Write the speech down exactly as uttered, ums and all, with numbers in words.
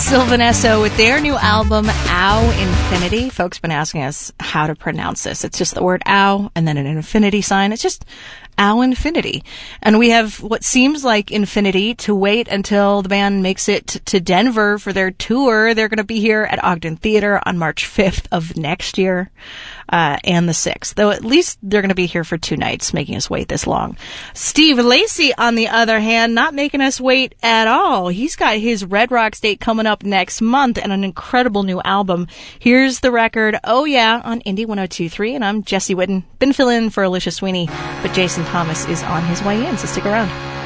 Sylvanesso with their new album, Ow Infinity. Folks been asking us how to pronounce this. It's just the word ow and then an infinity sign. It's just Ow Infinity. And we have what seems like infinity to wait until the band makes it to Denver for their tour. They're going to be here at Ogden Theater on March fifth of next year, uh, and the sixth. Though at least they're going to be here for two nights, making us wait this long. Steve Lacy, on the other hand, not making us wait at all. He's got his Red Rocks date coming up next month and an incredible new album. Here's the record, Oh Yeah, on Indie one oh two point three, and I'm Jesse Whitten. Been filling in for Alicia Sweeney, but Jason Thomas is on his way in, so stick around.